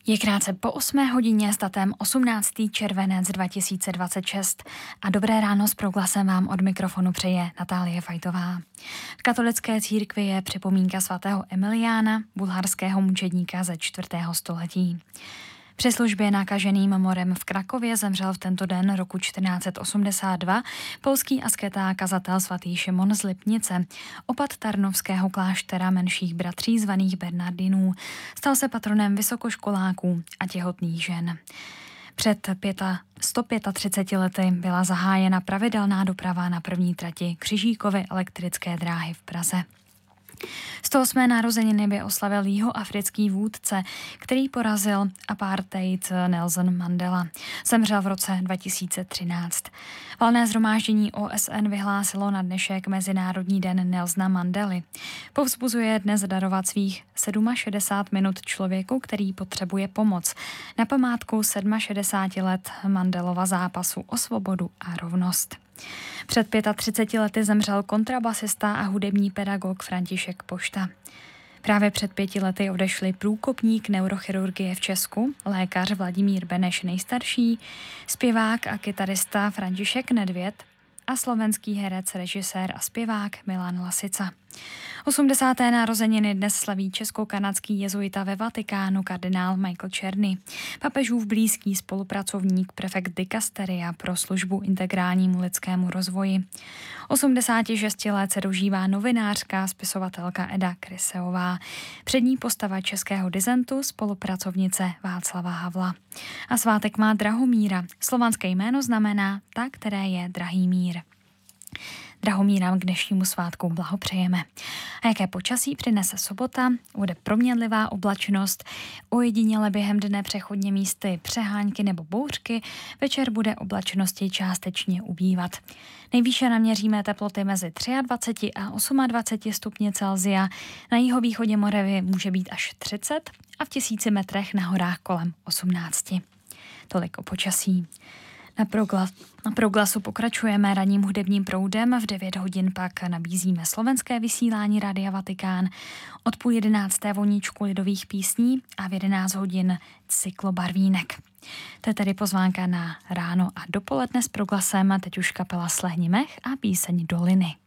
Je krátce po 8 hodině s datem 18. červenec 2026 a dobré ráno s proglasem vám od mikrofonu přeje Natálie Fajtová. V katolické církvi je připomínka svatého Emiliána, bulharského mučedníka ze 4. století. Při službě nakaženým morem v Krakově zemřel v tento den roku 1482 polský asketa a kazatel svatý Šimon z Lipnice, opat tarnovského kláštera menších bratří zvaných Bernardinů. Stal se patronem vysokoškoláků a těhotných žen. Před 135 lety byla zahájena pravidelná doprava na první trati Křižíkovy elektrické dráhy v Praze. 108. narozeniny by oslavil jihoafrický vůdce, který porazil apartheid Nelson Mandela. Zemřel v roce 2013. Valné shromáždění OSN vyhlásilo na dnešek Mezinárodní den Nelsona Mandely. Povzbuzuje dnes darovat svých 67 minut člověku, který potřebuje pomoc. Na památku 67 let Mandelova zápasu o svobodu a rovnost. Před 35 lety zemřel kontrabasista a hudební pedagog František Pošta. Právě před 5 lety odešli průkopník neurochirurgie v Česku, lékař Vladimír Beneš nejstarší, zpěvák a kytarista František Nedvěd a slovenský herec, režisér a zpěvák Milan Lasica. 80. narozeniny dnes slaví česko-kanadský jezuita ve Vatikánu kardinál Michael Czerny. Papežův blízký spolupracovník, prefekt dikasteria pro službu integrálnímu lidskému rozvoji. 86 let se dožívá novinářka, spisovatelka Eda Kryseová, přední postava českého disentu, spolupracovnice Václava Havla. A svátek má Drahomíra. Slovanské jméno znamená ta, které je drahý mír. Drahomírám k dnešnímu svátku blahopřejeme. A jaké počasí přinese sobota? Bude proměnlivá oblačnost, ojediněle během dne přechodně místy přehánky nebo bouřky, večer bude oblačnosti částečně ubývat. Nejvýše naměříme teploty mezi 23 a 28 stupně Celsia, na jihovýchodě Moravy může být až 30 a v 1000 metrech na horách kolem 18. Tolik o počasí. Na proglasu pokračujeme ranním hudebním proudem, v 9 hodin pak nabízíme slovenské vysílání Rádia Vatikán, od 10:30 voníčku lidových písní a v 11 hodin cyklobarvínek. To je tedy pozvánka na ráno a dopoledne s proglasem, teď už kapela Slehni mech a píseň Doliny.